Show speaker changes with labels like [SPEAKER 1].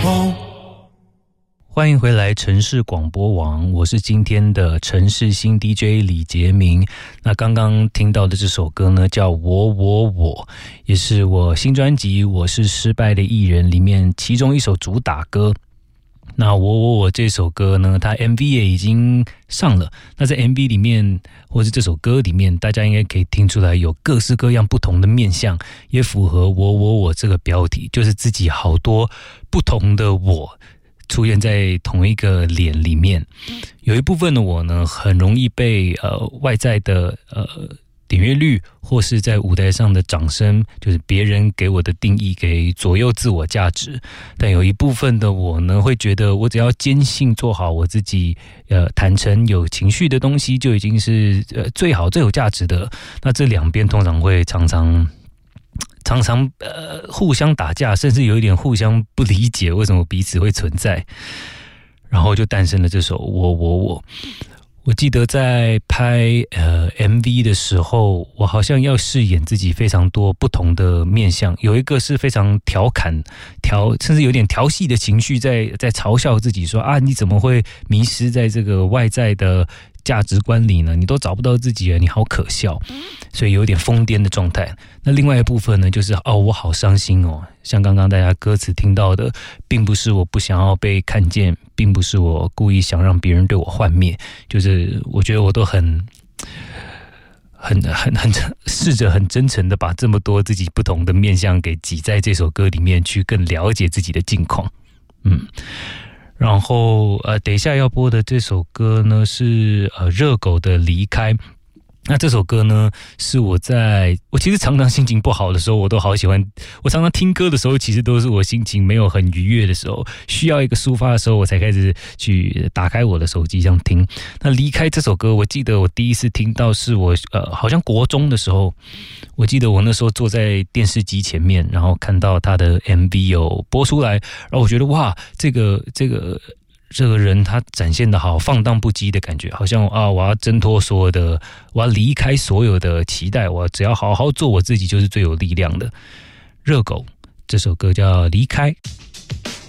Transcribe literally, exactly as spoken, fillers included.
[SPEAKER 1] 欢迎回来城市广播网，我是今天的城市新 D J 李杰明。那刚刚听到的这首歌呢叫我我我，也是我新专辑我是失败的艺人里面其中一首主打歌。那我我我这首歌呢，它 M V 也已经上了。那在 M V 里面或是这首歌里面，大家应该可以听出来有各式各样不同的面向，也符合我我我这个标题，就是自己好多不同的我出现在同一个脸里面。有一部分的我呢，很容易被呃外在的呃点阅率或是在舞台上的掌声，就是别人给我的定义给左右自我价值。但有一部分的我呢，会觉得我只要坚信做好我自己，呃，坦诚有情绪的东西，就已经是呃最好最有价值的。那这两边通常会常常。常常呃互相打架，甚至有一点互相不理解为什么彼此会存在，然后就诞生了这首我我我。我记得在拍呃 M V 的时候，我好像要饰演自己非常多不同的面向，有一个是非常调侃调，甚至有点调戏的情绪在在嘲笑自己说啊，你怎么会迷失在这个外在的价值观里呢？你都找不到自己了，你好可笑，所以有点疯癫的状态。那另外一部分呢，就是哦，我好伤心哦。像刚刚大家歌词听到的，并不是我不想要被看见，并不是我故意想让别人对我幻灭，就是我觉得我都很、很、很、很试着很真诚的把这么多自己不同的面向给挤在这首歌里面，去更了解自己的境况。嗯。然后呃，等一下要播的这首歌呢是呃热狗的离开。那这首歌呢，是我在我其实常常心情不好的时候，我都好喜欢。我常常听歌的时候，其实都是我心情没有很愉悦的时候，需要一个抒发的时候，我才开始去打开我的手机这样听。那离开这首歌，我记得我第一次听到是我呃好像国中的时候，我记得我那时候坐在电视机前面，然后看到他的 M V 有播出来，然后我觉得哇，这个这个。这个人他展现的好放荡不羁的感觉，好像啊，我要挣脱所有的，我要离开所有的期待，我只要好好做我自己就是最有力量的。热狗这首歌叫《离开》。